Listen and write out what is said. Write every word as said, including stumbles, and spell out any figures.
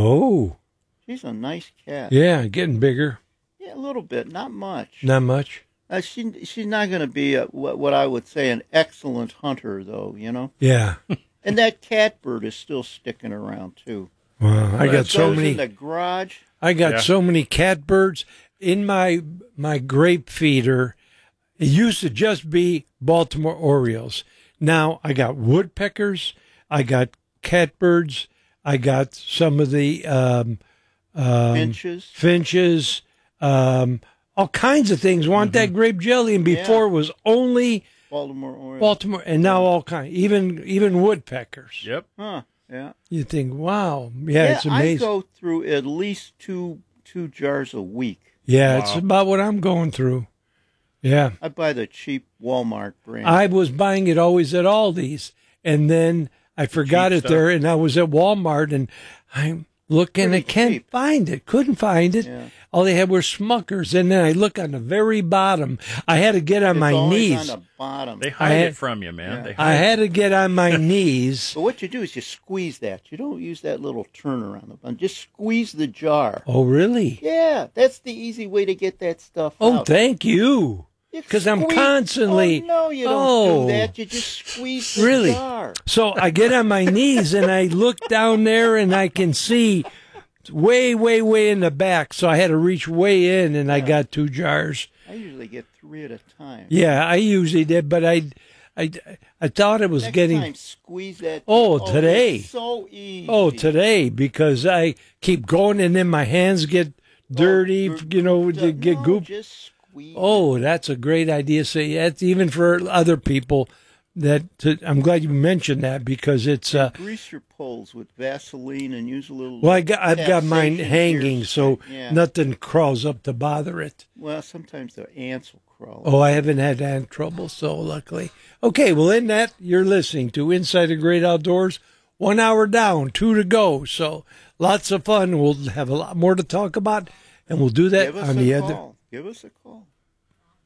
Oh. She's a nice cat. Yeah, getting bigger. Yeah, a little bit, not much. Not much. Uh, she she's not going to be a, what, what I would say an excellent hunter, though. You know. Yeah. And that catbird is still sticking around too. Wow, I got so goes many. in the garage. I got Yeah. so many catbirds in my my grape feeder. It used to just be Baltimore Orioles. Now I got woodpeckers. I got catbirds. I got some of the um, um, Finches. finches, um, all kinds of things. Want Mm-hmm. that grape jelly? And before Yeah. it was only Baltimore Orioles. Baltimore, and now all kind, even even woodpeckers. Yep. Huh. Yeah. You think, wow, yeah, Yeah, it's I amazing. go through at least two two jars a week. yeah, it's Wow. about what I'm going through. Yeah, I buy the cheap Walmart brand. I was buying it always at Aldi's, and then I forgot cheap it there, and I was at Walmart, and I'm looking, Pretty I can't cheap. find it, couldn't find it. Yeah. All they had were Smuckers, and then I look on the very bottom. I had to get on It's my always knees. on the bottom. They hide had- it from you, man. Yeah. They I hide had to get on my knees. But what you do is you squeeze that. You don't use that little turner on the bottom. Just squeeze the jar. Oh, really? Yeah, that's the easy way to get that stuff Oh, out. thank you. You 'cause I'm squeeze- constantly- Oh, no, you don't Oh. do that. You just squeeze the Really? jar. So I get on my knees and I look down there and I can see way, way, way in the back. So I had to reach way in and I got two jars. I usually get three at a time. Yeah, I usually did, but I, I, I thought it was Next getting. time, squeeze that. Oh, it's today. so easy. Oh, today because I keep going and then my hands get dirty. Oh, you know, no, to get goop. Just squeeze. Oh, that's a great idea. So yeah, it's even for other people. That to, I'm glad you mentioned that because it's. Uh, Grease your poles with Vaseline and use a little. well, I got I've got mine taxation hanging, here. so Yeah. nothing crawls up to bother it. Well, sometimes the ants will crawl. Oh, I haven't had ant trouble, so luckily. Okay, well, in that you're listening to Inside the Great Outdoors. One hour down, two to go. So lots of fun. We'll have a lot more to talk about, and we'll do that Give us on a the call. other. Give us a call.